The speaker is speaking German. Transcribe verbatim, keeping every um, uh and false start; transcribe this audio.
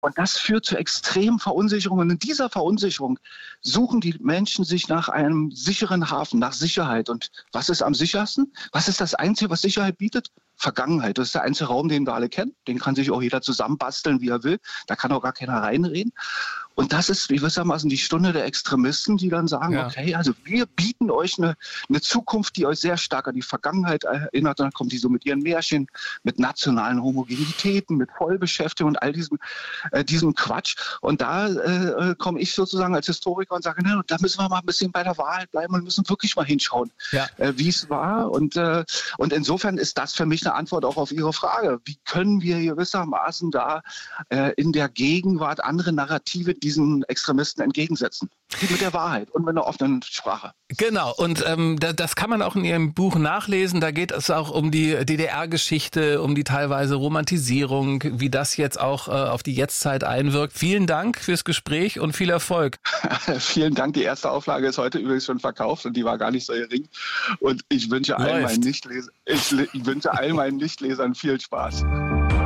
Und das führt zu extremen Verunsicherungen. Und in dieser Verunsicherung suchen die Menschen sich nach einem sicheren Hafen, nach Sicherheit. Und was ist am sichersten? Was ist das Einzige, was Sicherheit bietet? Vergangenheit. Das ist der einzige Raum, den wir alle kennen. Den kann sich auch jeder zusammenbasteln, wie er will. Da kann auch gar keiner reinreden. Und das ist gewissermaßen die Stunde der Extremisten, die dann sagen, ja. okay, also wir bieten euch eine, eine Zukunft, die euch sehr stark an die Vergangenheit erinnert. Und dann kommen die so mit ihren Märchen, mit nationalen Homogenitäten, mit Vollbeschäftigung und all diesem, äh, diesem Quatsch. Und da äh, komme ich sozusagen als Historiker und sage, ne, da müssen wir mal ein bisschen bei der Wahrheit bleiben und müssen wirklich mal hinschauen, ja. äh, wie es war. Und, äh, und insofern ist das für mich eine Antwort auch auf Ihre Frage. Wie können wir gewissermaßen da äh, in der Gegenwart andere Narrative diesen Extremisten entgegensetzen? Mit der Wahrheit und mit einer offenen Sprache. Genau, und ähm, das kann man auch in Ihrem Buch nachlesen. Da geht es auch um die D D R-Geschichte, um die teilweise Romantisierung, wie das jetzt auch äh, auf die Jetztzeit einwirkt. Vielen Dank fürs Gespräch und viel Erfolg. Vielen Dank. Die erste Auflage ist heute übrigens schon verkauft und die war gar nicht so gering. Und ich wünsche all meinen Nichtles- ich, ich wünsche all meinen Nichtlesern viel Spaß.